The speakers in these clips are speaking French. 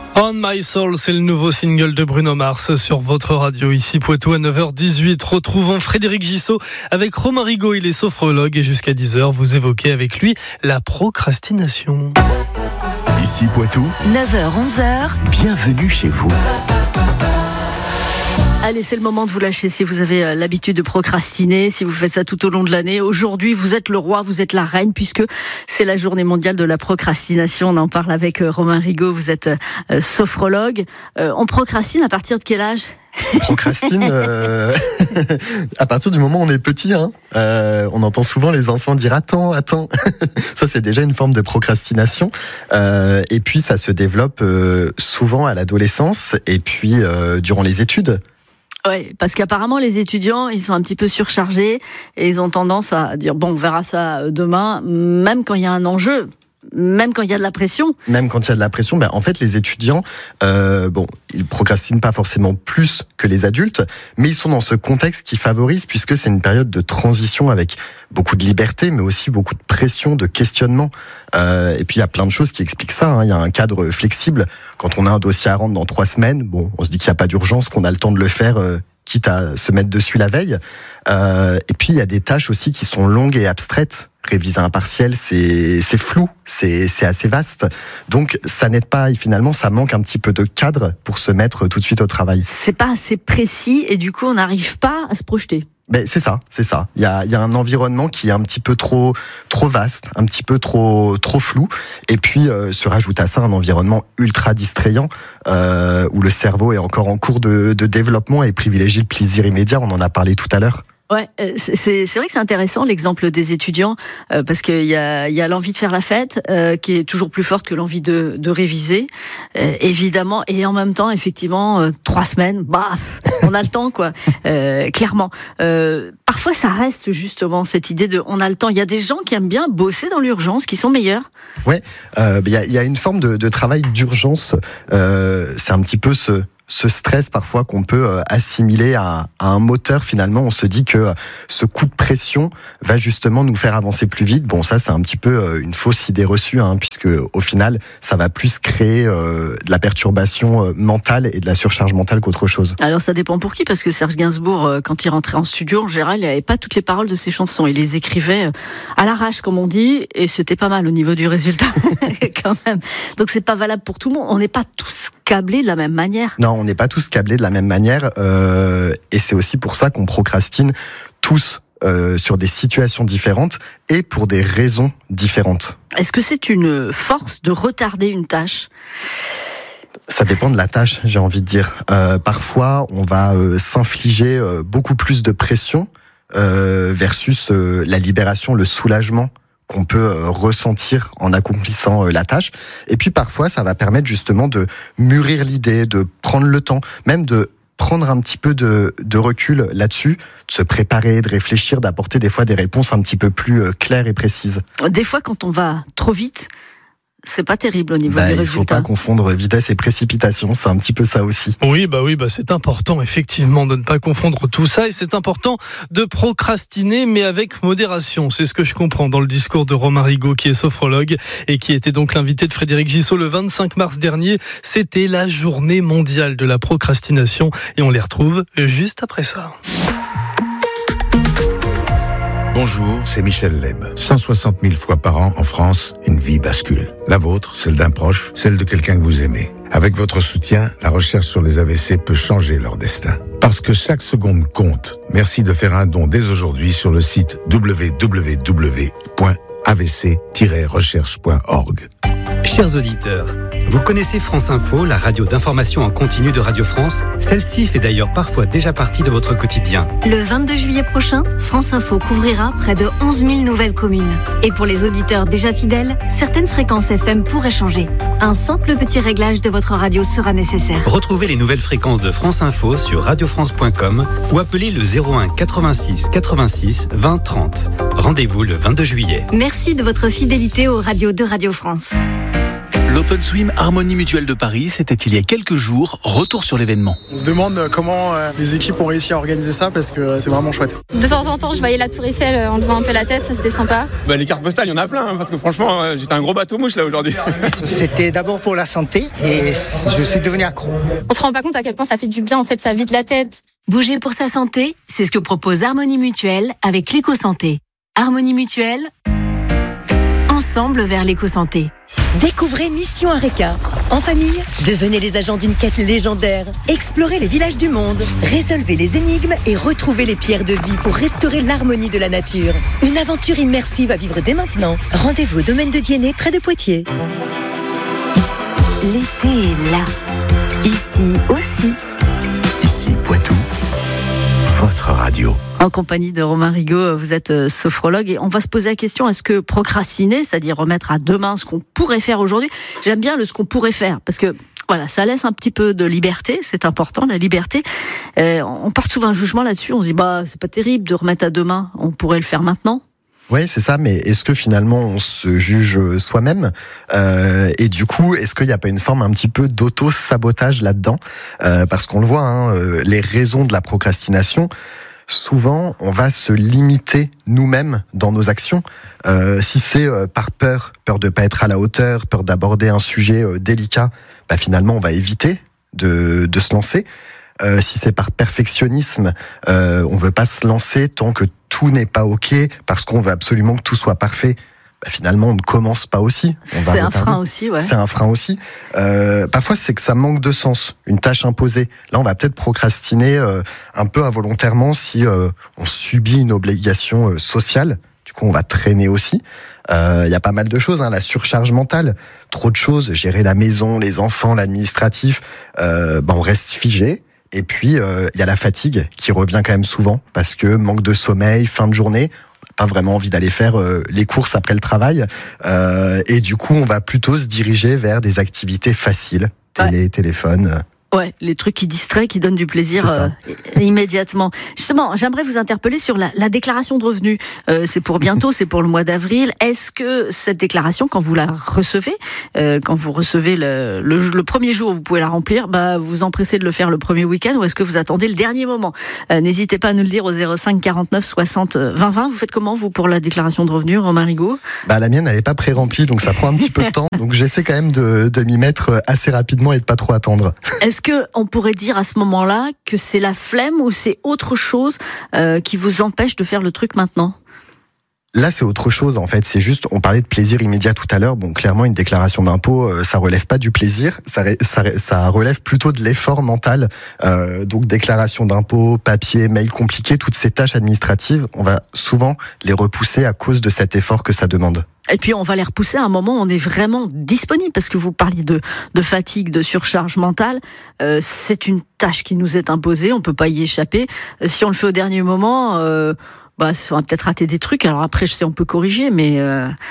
On My Soul, c'est le nouveau single de Bruno Mars sur votre radio, ici Poitou à 9h18. Retrouvons Frédéric Gissot avec Romain Rigaud, il est sophrologue et jusqu'à 10h, vous évoquez avec lui la procrastination. Ici Poitou, 9h-11h, bienvenue chez vous. Allez, c'est le moment de vous lâcher si vous avez l'habitude de procrastiner, si vous faites ça tout au long de l'année. Aujourd'hui, vous êtes le roi, vous êtes la reine, puisque c'est la journée mondiale de la procrastination. On en parle avec Romain Rigaud, vous êtes sophrologue. On procrastine à partir de quel âge ? On procrastine à partir du moment où on est petit. On entend souvent les enfants dire « attends ». Ça, c'est déjà une forme de procrastination. Et puis, ça se développe souvent à l'adolescence et puis durant les études. Oui, parce qu'apparemment les étudiants, ils sont un petit peu surchargés et ils ont tendance à dire bon, on verra ça demain, même quand il y a un enjeu. Même quand il y a de la pression. Même quand il y a de la pression, en fait, les étudiants, ils procrastinent pas forcément plus que les adultes, mais ils sont dans ce contexte qui favorise, puisque c'est une période de transition avec beaucoup de liberté, mais aussi beaucoup de pression, de questionnement. Et puis, il y a plein de choses qui expliquent ça. Il y a un cadre flexible. Quand on a un dossier à rendre dans 3 semaines, on se dit qu'il n'y a pas d'urgence, qu'on a le temps de le faire, quitte à se mettre dessus la veille. Et puis, il y a des tâches aussi qui sont longues et abstraites. Réviser un partiel, c'est flou, c'est assez vaste. Donc, ça n'aide pas et finalement, ça manque un petit peu de cadre pour se mettre tout de suite au travail. C'est pas assez précis et du coup, on n'arrive pas à se projeter. C'est ça. Il y a un environnement qui est un petit peu trop vaste, un petit peu trop flou. Et puis, se rajoute à ça un environnement ultra distrayant, où le cerveau est encore en cours de développement et privilégie le plaisir immédiat. On en a parlé tout à l'heure. Ouais, c'est vrai que c'est intéressant l'exemple des étudiants parce qu'il y a l'envie de faire la fête qui est toujours plus forte que l'envie de réviser évidemment, et en même temps effectivement 3 semaines, on a le temps quoi, clairement. Parfois ça reste justement cette idée de on a le temps. Il y a des gens qui aiment bien bosser dans l'urgence, qui sont meilleurs. Ouais, il y a une forme de travail d'urgence. C'est un petit peu ce stress parfois qu'on peut assimiler à un moteur. Finalement, on se dit que ce coup de pression va justement nous faire avancer plus vite. Bon, ça c'est un petit peu une fausse idée reçue, puisque au final, ça va plus créer de la perturbation mentale et de la surcharge mentale qu'autre chose. Alors ça dépend pour qui, parce que Serge Gainsbourg, quand il rentrait en studio, en général, il n'avait pas toutes les paroles de ses chansons. Il les écrivait à l'arrache, comme on dit, et c'était pas mal au niveau du résultat quand même. Donc c'est pas valable pour tout le monde. On n'est pas tous câblés de la même manière. Non, on n'est pas tous câblés de la même manière, et c'est aussi pour ça qu'on procrastine tous sur des situations différentes et pour des raisons différentes. Est-ce que c'est une force de retarder une tâche ? Ça dépend de la tâche, j'ai envie de dire. Parfois, on va s'infliger beaucoup plus de pression versus la libération, le soulagement qu'on peut ressentir en accomplissant la tâche. Et puis parfois, ça va permettre justement de mûrir l'idée, de prendre le temps, même de prendre un petit peu de recul là-dessus, de se préparer, de réfléchir, d'apporter des fois des réponses un petit peu plus claires et précises. Des fois, quand on va trop vite, c'est pas terrible au niveau du résultat. Il faut pas confondre vitesse et précipitation, c'est un petit peu ça aussi. Oui, c'est important effectivement de ne pas confondre tout ça, et c'est important de procrastiner, mais avec modération. C'est ce que je comprends dans le discours de Romain Rigaud, qui est sophrologue et qui était donc l'invité de Frédéric Gissot le 25 mars dernier. C'était la journée mondiale de la procrastination et on les retrouve juste après ça. Bonjour, c'est Michel Leb. 160 000 fois par an en France, une vie bascule. La vôtre, celle d'un proche, celle de quelqu'un que vous aimez. Avec votre soutien, la recherche sur les AVC peut changer leur destin. Parce que chaque seconde compte. Merci de faire un don dès aujourd'hui sur le site www.avc-recherche.org. Chers auditeurs, vous connaissez France Info, la radio d'information en continu de Radio France. Celle-ci fait d'ailleurs parfois déjà partie de votre quotidien. Le 22 juillet prochain, France Info couvrira près de 11 000 nouvelles communes. Et pour les auditeurs déjà fidèles, certaines fréquences FM pourraient changer. Un simple petit réglage de votre radio sera nécessaire. Retrouvez les nouvelles fréquences de France Info sur radiofrance.com ou appelez le 01 86 86 20 30. Rendez-vous le 22 juillet. Merci de votre fidélité aux radios de Radio France. L'Open Swim Harmonie Mutuelle de Paris, c'était il y a quelques jours. Retour sur l'événement. On se demande comment les équipes ont réussi à organiser ça parce que c'est vraiment chouette. De temps en temps, je voyais la Tour Eiffel en levant un peu la tête, ça c'était sympa. Les cartes postales, il y en a plein, parce que franchement, j'étais un gros bateau-mouche là aujourd'hui. C'était d'abord pour la santé et je suis devenu accro. On se rend pas compte à quel point ça fait du bien, en fait, ça vide la tête. Bouger pour sa santé, c'est ce que propose Harmonie Mutuelle avec l'éco-santé. Harmonie Mutuelle, ensemble vers l'éco-santé. Découvrez Mission Areca. En famille, devenez les agents d'une quête légendaire. Explorez les villages du monde. Résolvez les énigmes et retrouvez les pierres de vie pour restaurer l'harmonie de la nature. Une aventure immersive à vivre dès maintenant. Rendez-vous au domaine de Diennet, près de Poitiers. L'été est là. Ici aussi. Ici Poitou, votre radio. En compagnie de Romain Rigaud, vous êtes sophrologue et on va se poser la question, est-ce que procrastiner, c'est-à-dire remettre à demain ce qu'on pourrait faire aujourd'hui, j'aime bien ce qu'on pourrait faire, parce que voilà, ça laisse un petit peu de liberté, c'est important, la liberté. On porte souvent un jugement là-dessus, on se dit, c'est pas terrible de remettre à demain, on pourrait le faire maintenant. Oui, c'est ça, mais est-ce que finalement on se juge soi-même et du coup, est-ce qu'il n'y a pas une forme un petit peu d'auto-sabotage là-dedans parce qu'on le voit, les raisons de la procrastination, souvent on va se limiter nous-mêmes dans nos actions. Si c'est par peur de pas être à la hauteur, peur d'aborder un sujet délicat, finalement on va éviter de se lancer. Si c'est par perfectionnisme, on veut pas se lancer tant que tout n'est pas ok, parce qu'on veut absolument que tout soit parfait. Finalement, on ne commence pas aussi. C'est un frein aussi, ouais. C'est un frein aussi. Parfois, c'est que ça manque de sens, une tâche imposée. Là, on va peut-être procrastiner un peu involontairement si on subit une obligation sociale. Du coup, on va traîner aussi. Il y a pas mal de choses, la surcharge mentale, trop de choses, gérer la maison, les enfants, l'administratif. On reste figé. Et puis, il y a la fatigue qui revient quand même souvent, parce que manque de sommeil, fin de journée, on n'a pas vraiment envie d'aller faire les courses après le travail. Et du coup, on va plutôt se diriger vers des activités faciles, téléphone. Ouais, les trucs qui distraient, qui donnent du plaisir immédiatement. Justement, j'aimerais vous interpeller sur la déclaration de revenus. C'est pour bientôt, c'est pour le mois d'avril. Est-ce que cette déclaration, quand vous la recevez, quand vous recevez le premier jour, vous pouvez la remplir, vous empressez de le faire le premier week-end, ou est-ce que vous attendez le dernier moment? N'hésitez pas à nous le dire au 05 49 60 20 20. Vous faites comment, vous, pour la déclaration de revenus, Romain Rigaud? La mienne, elle n'est pas pré-remplie, donc ça prend un petit peu de temps. Donc j'essaie quand même de m'y mettre assez rapidement et de pas trop attendre. Est-ce qu'on pourrait dire à ce moment-là que c'est la flemme ou c'est autre chose qui vous empêche de faire le truc maintenant? Là, c'est autre chose, en fait. C'est juste, on parlait de plaisir immédiat tout à l'heure. Bon, clairement, une déclaration d'impôt, ça relève pas du plaisir. Ça relève plutôt de l'effort mental. Donc, déclaration d'impôt, papier, mail compliqué, toutes ces tâches administratives, on va souvent les repousser à cause de cet effort que ça demande. Et puis, on va les repousser à un moment où on est vraiment disponible, parce que vous parliez de fatigue, de surcharge mentale. C'est une tâche qui nous est imposée, on peut pas y échapper. Si on le fait au dernier moment, on va peut-être rater des trucs. Alors après, je sais, on peut corriger, mais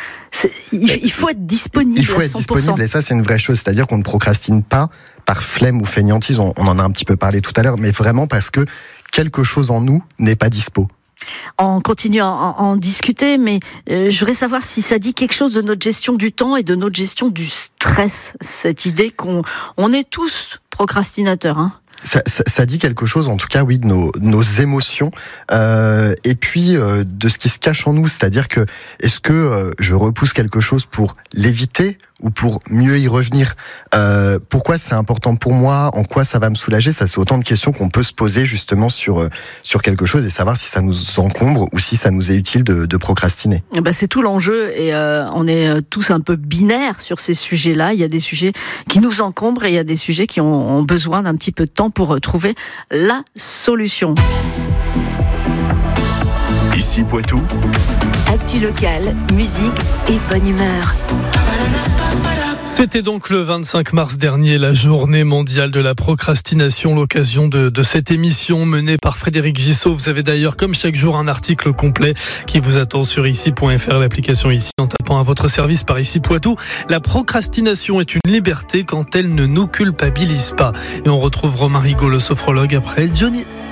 il faut être disponible. Il faut être disponible, et ça, c'est une vraie chose. C'est-à-dire qu'on ne procrastine pas par flemme ou fainéantise. On en a un petit peu parlé tout à l'heure, mais vraiment parce que quelque chose en nous n'est pas dispo. On continue à en discuter, mais je voudrais savoir si ça dit quelque chose de notre gestion du temps et de notre gestion du stress, cette idée qu'on est tous procrastinateurs. Ça dit quelque chose, en tout cas, oui, de nos émotions, et puis de ce qui se cache en nous. C'est-à-dire que, est-ce que je repousse quelque chose pour l'éviter ou pour mieux y revenir? Pourquoi c'est important pour moi? En quoi ça va me soulager? Ça, c'est autant de questions qu'on peut se poser justement sur quelque chose et savoir si ça nous encombre ou si ça nous est utile de procrastiner. C'est tout l'enjeu, et on est tous un peu binaires sur ces sujets-là. Il y a des sujets qui nous encombrent et il y a des sujets qui ont besoin d'un petit peu de temps pour trouver la solution. Ici Poitou. Actu locale, musique et bonne humeur. C'était donc le 25 mars dernier, la journée mondiale de la procrastination, l'occasion de cette émission menée par Frédéric Gissot. Vous avez d'ailleurs, comme chaque jour, un article complet qui vous attend sur ici.fr, l'application Ici, en tapant à votre service par Ici Poitou. La procrastination est une liberté quand elle ne nous culpabilise pas. Et on retrouve Romain Rigaud, le sophrologue, après Johnny.